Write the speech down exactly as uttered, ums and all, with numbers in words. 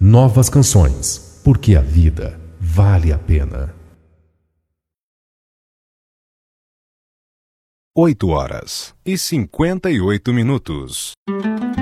novas canções, porque a vida vale a pena. Oito horas e cinquenta e oito minutos.